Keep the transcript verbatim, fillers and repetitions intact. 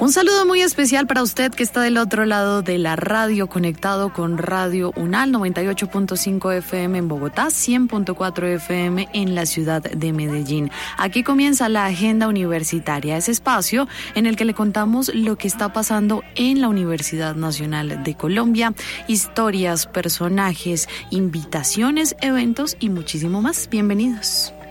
Un saludo muy especial para usted que está del otro lado de la radio, conectado con Radio UNAL noventa y ocho punto cinco F M en Bogotá, cien punto cuatro F M en la ciudad de Medellín. Aquí comienza la Agenda Universitaria, ese espacio en el que le contamos lo que está pasando en la Universidad Nacional de Colombia, historias, personajes, invitaciones, eventos y muchísimo más. Bienvenidos.